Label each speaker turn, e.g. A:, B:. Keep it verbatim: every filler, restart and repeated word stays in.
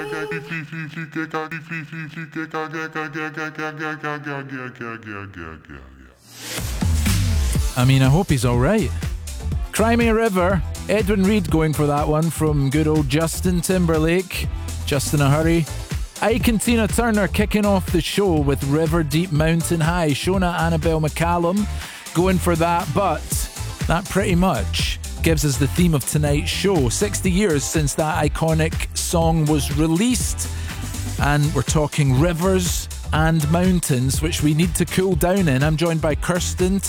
A: I mean, I hope he's alright. Cry Me a River, Edwin Reed going for that one from good old Justin Timberlake. Just in a hurry. Ike and Tina Turner kicking off the show with River Deep Mountain High. Shona Annabelle McCallum going for that, but that pretty much gives us the theme of tonight's show. sixty years since that iconic song was released, and we're talking rivers and mountains which we need to cool down in. I'm joined by Kirsten